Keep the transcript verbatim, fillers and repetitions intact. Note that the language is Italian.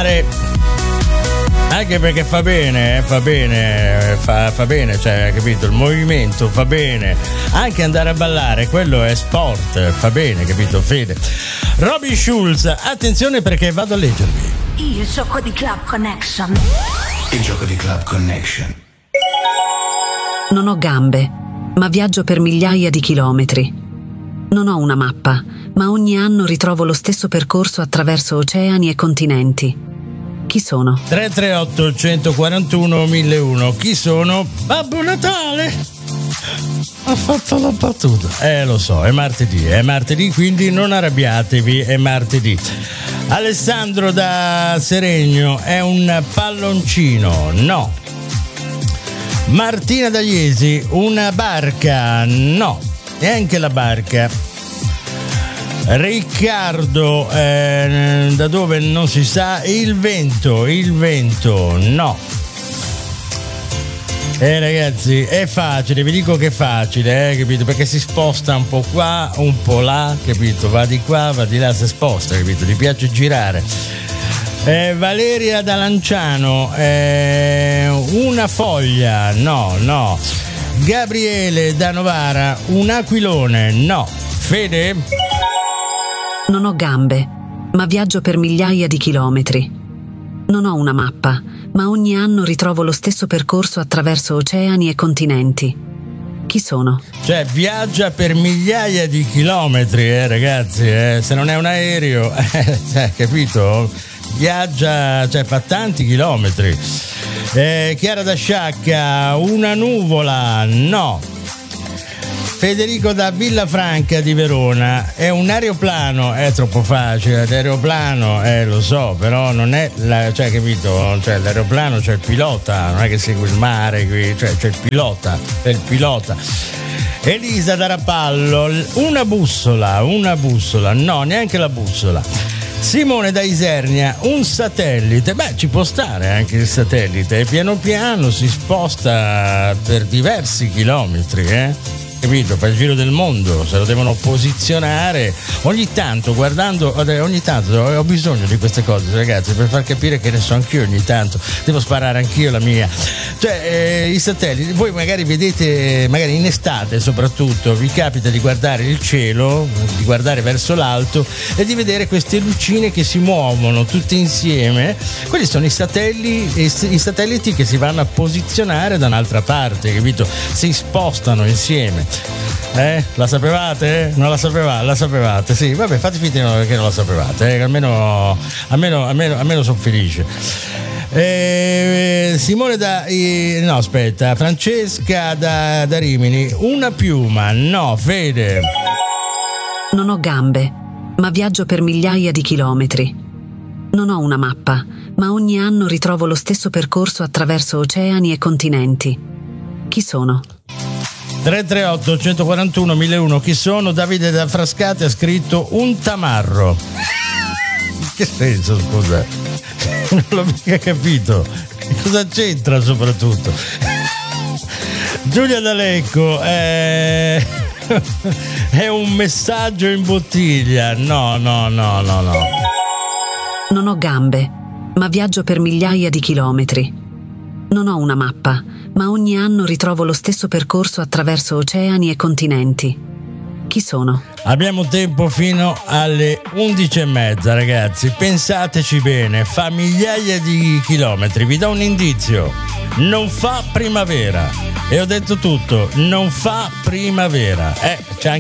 ballare, anche perché fa bene, eh, fa bene, fa, fa bene, cioè, capito? Il movimento fa bene, anche andare a ballare, quello è sport, fa bene, capito, Fede? Robin Schulz, attenzione perché vado a leggervi. Il gioco di Club Connection. Il gioco di Club Connection. Non ho gambe, ma viaggio per migliaia di chilometri. Non ho una mappa, ma ogni anno ritrovo lo stesso percorso attraverso oceani e continenti. Chi sono? tre tre otto uno quattro uno mille uno. Chi sono? Babbo Natale! Ha fatto la battuta. Eh, lo so, è martedì, è martedì, quindi non arrabbiatevi, è martedì. Alessandro da Seregno, è un palloncino? No. Martina da Iesi, una barca? No, neanche la barca. Riccardo, eh, da dove non si sa, il vento, il vento, no. Eh ragazzi, è facile, vi dico che è facile, eh, capito? Perché si sposta un po' qua, un po' là, capito? Va di qua, va di là, si sposta, capito? Gli piace girare. Eh, Valeria da Lanciano, eh, una foglia, no, no. Gabriele da Novara, un aquilone, no. Fede? Non ho gambe, ma viaggio per migliaia di chilometri. Non ho una mappa, ma ogni anno ritrovo lo stesso percorso attraverso oceani e continenti. Chi sono? Cioè, viaggia per migliaia di chilometri, eh, ragazzi, eh, se non è un aereo, eh, cioè, capito? Viaggia, cioè, fa tanti chilometri. Eh, Chiara da Sciacca, una nuvola, no. Federico da Villafranca di Verona, è un aeroplano, è troppo facile, l'aeroplano, eh lo so, però non è, la, cioè capito, cioè l'aeroplano c'è il pilota, non è che segue il mare qui, cioè c'è il pilota, c'è il pilota. Elisa da Rapallo, una bussola, una bussola, no, neanche la bussola. Simone da Isernia, un satellite, beh ci può stare anche il satellite, piano piano si sposta per diversi chilometri, eh? Capito? Fa il giro del mondo, se lo devono posizionare ogni tanto, guardando, ogni tanto ho bisogno di queste cose, ragazzi, per far capire che ne so anch'io ogni tanto, devo sparare anch'io la mia. Cioè, eh, i satelliti, voi magari vedete, magari in estate soprattutto, vi capita di guardare il cielo, di guardare verso l'alto e di vedere queste lucine che si muovono tutte insieme. Quelli sono i satelliti, i satelliti che si vanno a posizionare da un'altra parte, capito? Si spostano insieme. Eh? La sapevate? Non la sapevate? La sapevate? Sì, vabbè, fate finta che non la sapevate, eh? almeno, almeno, almeno, almeno sono felice. Eh, Simone da eh, no aspetta Francesca da, da Rimini, una piuma, no. Fede? Non ho gambe, ma viaggio per migliaia di chilometri. Non ho una mappa, ma ogni anno ritrovo lo stesso percorso attraverso oceani e continenti. Chi sono? tre tre otto uno quattro uno mille uno. Chi sono? Davide da Frascati ha scritto un tamarro. In che senso, scusa? Non l'ho mica capito. Cosa c'entra soprattutto? Giulia D'Alecco, è... è un messaggio in bottiglia. No, no, no, no, no. Non ho gambe, ma viaggio per migliaia di chilometri. Non ho una mappa, ma ogni anno ritrovo lo stesso percorso attraverso oceani e continenti. Chi sono? Abbiamo tempo fino alle undici e mezza, ragazzi. Pensateci bene, fa migliaia di chilometri. Vi do un indizio: non fa primavera. E ho detto tutto, non fa primavera. Eh, c'è anche